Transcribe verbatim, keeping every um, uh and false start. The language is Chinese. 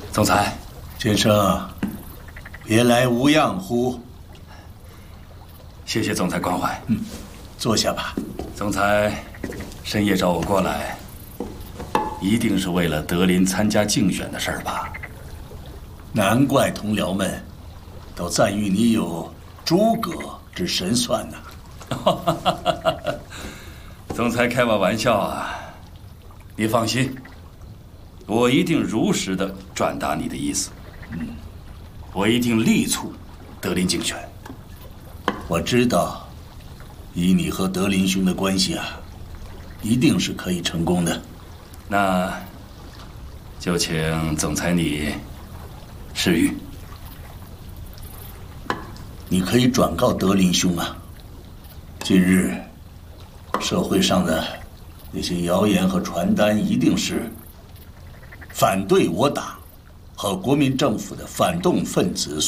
总裁， 先生，别来无恙乎？ 谢谢总裁关怀。 嗯，坐下吧。 总裁深夜找我过来，一定是为了德林参加竞选的事儿吧？ 难怪同僚们都赞誉你有诸葛之神算呢。 总裁开我玩笑啊！你放心，我一定如实的转达你的意思。嗯，我一定力促德林竞选。 我知道，以你和德林兄的关系啊，一定是可以成功的。 那就请总裁你示谕。 你可以转告德林兄啊，近日社会上的那些谣言和传单，一定是反对我党和国民政府的反动分子